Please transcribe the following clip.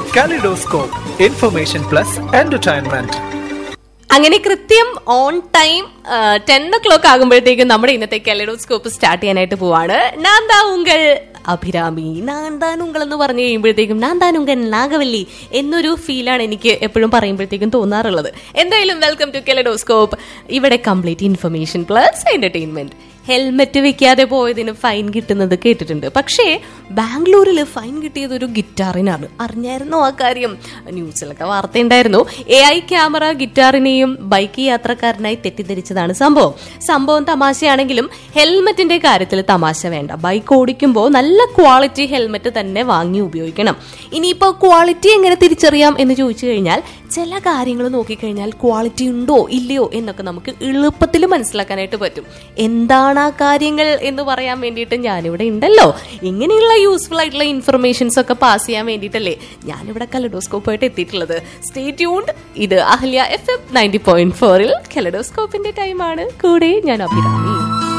Kaleidoscope, Information Plus Entertainment. അങ്ങനെ കൃത്യം on time 10 ആകുമ്പോഴത്തേക്കും നമ്മുടെ ഇന്നത്തെ കെലഡോസ്കോപ്പ് സ്റ്റാർട്ട് ചെയ്യാനായിട്ട് പോവാണ്. നാന്താ ഉങ്കൾ അഭിരാമി, നാന്താനുങ്കൾ എന്ന് പറഞ്ഞു കഴിയുമ്പോഴത്തേക്കും നാന്താനുങ്കൻ നാഗവല്ലി എന്നൊരു ഫീലാണ് എനിക്ക് എപ്പോഴും പറയുമ്പോഴത്തേക്കും തോന്നാറുള്ളത്. എന്തായാലും വെൽക്കം ടു കെലഡോസ്കോപ്പ്. ഇവിടെ complete information plus entertainment. Helmet വെക്കാതെ പോയതിന് ഫൈൻ കിട്ടുന്നത് കേട്ടിട്ടുണ്ട്. പക്ഷേ ബാംഗ്ലൂരിൽ ഫൈൻ കിട്ടിയത് ഒരു ഗിറ്റാറിനാണ്. അറിഞ്ഞായിരുന്നോ ആ കാര്യം? ന്യൂസിലൊക്കെ വാർത്തയുണ്ടായിരുന്നു. AI ക്യാമറ ഗിറ്റാറിനെയും ബൈക്ക് യാത്രക്കാരനായി തെറ്റിദ്ധരിച്ചതാണ് സംഭവം തമാശയാണെങ്കിലും ഹെൽമെറ്റിന്റെ കാര്യത്തിൽ തമാശ വേണ്ട. ബൈക്ക് ഓടിക്കുമ്പോൾ നല്ല ക്വാളിറ്റി ഹെൽമെറ്റ് തന്നെ വാങ്ങി ഉപയോഗിക്കണം. ഇനിയിപ്പോ ക്വാളിറ്റി എങ്ങനെ തിരിച്ചറിയാം എന്ന് ചോദിച്ചു കഴിഞ്ഞാൽ, ചില കാര്യങ്ങൾ നോക്കിക്കഴിഞ്ഞാൽ ക്വാളിറ്റി ഉണ്ടോ ഇല്ലയോ എന്നൊക്കെ നമുക്ക് എളുപ്പത്തിൽ മനസ്സിലാക്കാനായിട്ട് പറ്റും. എന്താണ് ആ കാര്യങ്ങൾ എന്ന് പറയാൻ വേണ്ടിയിട്ട് ഞാനിവിടെ ഉണ്ടല്ലോ. ഇങ്ങനെയുള്ള യൂസ്ഫുൾ ആയിട്ടുള്ള ഇൻഫർമേഷൻസ് ഒക്കെ പാസ് ചെയ്യാൻ വേണ്ടിയിട്ടല്ലേ ഞാനിവിടെ കെലഡോസ്കോപ്പായിട്ട് എത്തിയിട്ടുള്ളത്. Stay tuned. ഇത് അഹല്യ FM 90.4 കെലഡോസ്കോപ്പിന്റെ ടൈമാണ്. കൂടെ ഞാൻ അഭിരാമി.